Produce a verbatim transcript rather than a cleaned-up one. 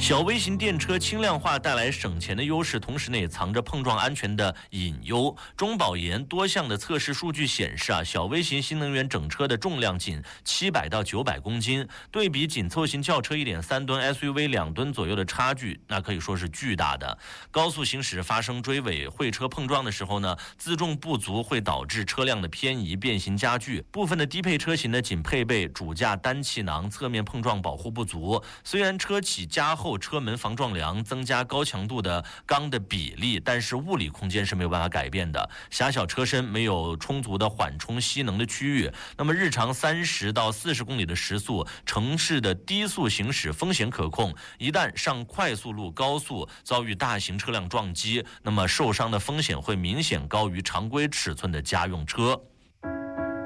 小微型电车轻量化带来省钱的优势，同时呢也藏着碰撞安全的隐忧。中保研多项的测试数据显示啊，小微型新能源整车的重量仅七百到九百公斤，对比紧凑型轿车 一点三吨 S U V 两吨左右的差距，那可以说是巨大的。高速行驶发生追尾会车碰撞的时候呢，自重不足会导致车辆的偏移变形加剧。部分的低配车型呢仅配备主驾单气囊，侧面碰撞保护不足。虽然车企加厚车门防撞梁，增加高强度的钢的比例，但是物理空间是没有办法改变的。狭小车身没有充足的缓冲吸能的区域，那么日常三十到四十公里的时速，城市的低速行驶风险可控。一旦上快速路、高速遭遇大型车辆撞击，那么受伤的风险会明显高于常规尺寸的家用车。